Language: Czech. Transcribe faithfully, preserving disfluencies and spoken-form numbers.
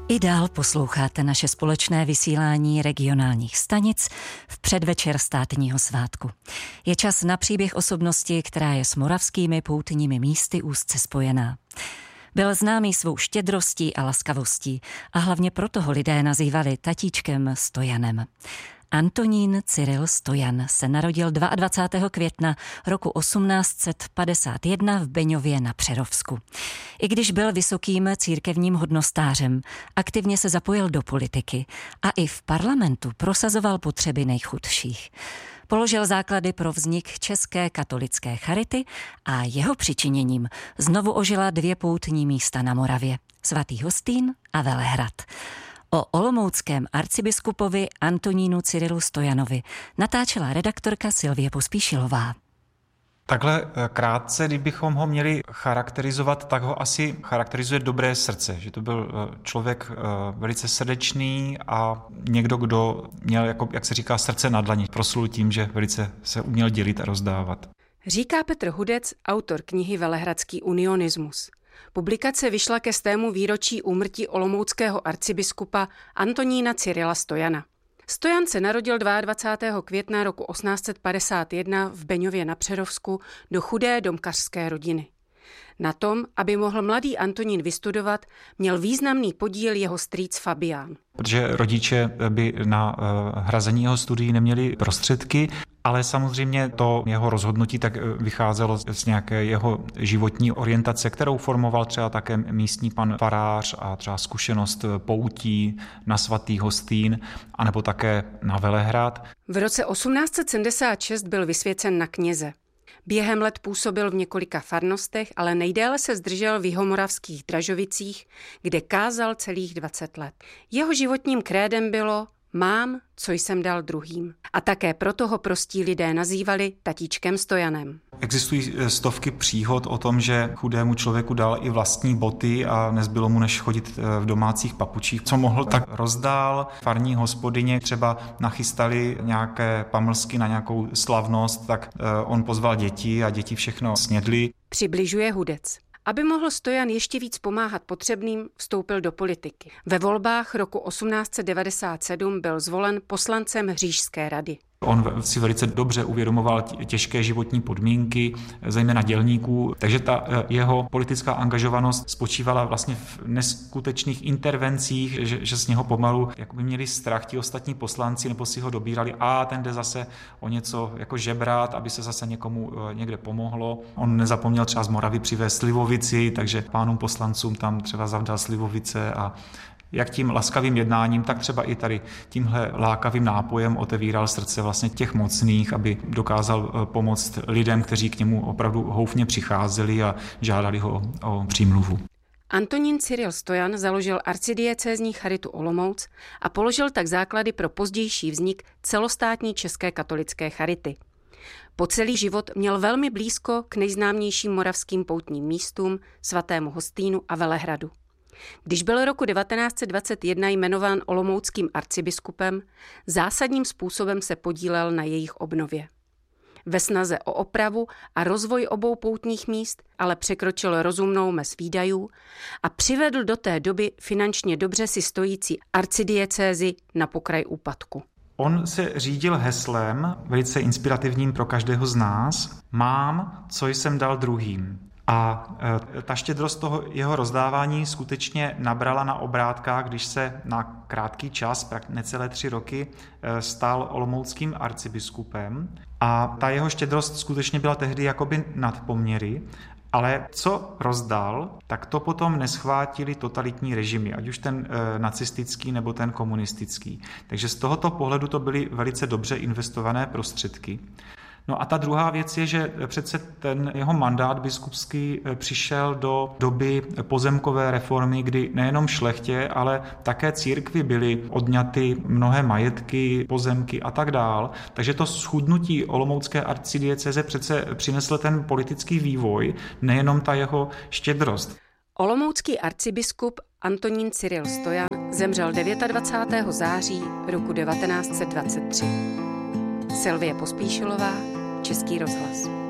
I dál posloucháte naše společné vysílání regionálních stanic v předvečer státního svátku. Je čas na příběh osobnosti, která je s moravskými poutními místy úzce spojená. Byl známý svou štědrostí a laskavostí a hlavně proto ho lidé nazývali tatíčkem Stojanem. Antonín Cyril Stojan se narodil dvacátého druhého května roku osmnáct set padesát jedna v Beňově na Přerovsku. I když byl vysokým církevním hodnostářem, aktivně se zapojil do politiky a i v parlamentu prosazoval potřeby nejchudších. Položil základy pro vznik České katolické charity a jeho přičiněním znovu ožila dvě poutní místa na Moravě, Svatý Hostýn a Velehrad. O olomouckém arcibiskupovi Antonínu Cyrilu Stojanovi natáčela redaktorka Sylvie Pospíšilová. Takhle krátce, kdybychom ho měli charakterizovat, tak ho asi charakterizuje dobré srdce, že to byl člověk velice srdečný a někdo, kdo měl, jako, jak se říká, srdce na dlani, proslul tím, že velice se uměl dělit a rozdávat. Říká Petr Hudec, autor knihy Velehradský unionismus. Publikace vyšla ke stému výročí úmrtí olomouckého arcibiskupa Antonína Cyrila Stojana. Stojan se narodil dvacátého druhého května roku osmnáct set padesát jedna v Beňově na Přerovsku do chudé domkařské rodiny. Na tom, aby mohl mladý Antonín vystudovat, měl významný podíl jeho strýc Fabián. Protože rodiče by na hrazení jeho studií neměli prostředky, ale samozřejmě to jeho rozhodnutí tak vycházelo z nějaké jeho životní orientace, kterou formoval třeba také místní pan farář a třeba zkušenost poutí na Svatý Hostýn, anebo také na Velehrad. V roce osmnáct set sedmdesát šest byl vysvěcen na kněze. Během let působil v několika farnostech, ale nejdéle se zdržel v jihomoravských Dražovicích, kde kázal celých dvacet let. Jeho životním krédem bylo mám, co jsem dal druhým. A také proto ho prostí lidé nazývali tatíčkem Stojanem. Existují stovky příhod o tom, že chudému člověku dal i vlastní boty a nezbylo mu než chodit v domácích papučích. Co mohl, tak rozdál. Farní hospodyně třeba nachystali nějaké pamlsky na nějakou slavnost, tak on pozval děti a děti všechno snědli. Přibližuje Hudec. Aby mohl Stojan ještě víc pomáhat potřebným, vstoupil do politiky. Ve volbách roku osmnáct set devadesát sedm byl zvolen poslancem Hříšské rady. On si velice dobře uvědomoval těžké životní podmínky, zejména dělníků, takže ta jeho politická angažovanost spočívala vlastně v neskutečných intervencích, že, že z něho pomalu jakoby měli strach ti ostatní poslanci, nebo si ho dobírali a ten jde zase o něco jako žebrat, aby se zase někomu někde pomohlo. On nezapomněl třeba z Moravy přivést slivovici, takže pánům poslancům tam třeba zavdal slivovice a jak tím laskavým jednáním, tak třeba i tady tímhle lákavým nápojem otevíral srdce vlastně těch mocných, aby dokázal pomoct lidem, kteří k němu opravdu houfně přicházeli a žádali ho o přímluvu. Antonín Cyril Stojan založil arcidiecézní charitu Olomouc a položil tak základy pro pozdější vznik celostátní České katolické charity. Po celý život měl velmi blízko k nejznámějším moravským poutním místům, Svatému Hostýnu a Velehradu. Když byl roku devatenáct set dvacet jedna jmenován olomouckým arcibiskupem, zásadním způsobem se podílel na jejich obnově. Ve snaze o opravu a rozvoj obou poutních míst ale překročil rozumnou mez výdajů a přivedl do té doby finančně dobře si stojící arcidiecézi na pokraj úpadku. On se řídil heslem, velice inspirativním pro každého z nás, mám, co jsem dal druhým. A ta štědrost toho jeho rozdávání skutečně nabrala na obrátkách, když se na krátký čas, necelé tři roky, stal olomouckým arcibiskupem. A ta jeho štědrost skutečně byla tehdy jakoby nad poměry, ale co rozdal, tak to potom neschvátili totalitní režimy, ať už ten e, nacistický nebo ten komunistický. Takže z tohoto pohledu to byly velice dobře investované prostředky. No a ta druhá věc je, že přece ten jeho mandát biskupský přišel do doby pozemkové reformy, kdy nejenom šlechtě, ale také církvi byly odňaty mnohé majetky, pozemky a tak dál. Takže to schudnutí olomoucké arcidiecéze přece přinesl ten politický vývoj, nejenom ta jeho štědrost. Olomoucký arcibiskup Antonín Cyril Stojan zemřel dvacátého devátého září roku devatenáct set dvacet tři. Sylvie Pospíšilová, Český rozhlas.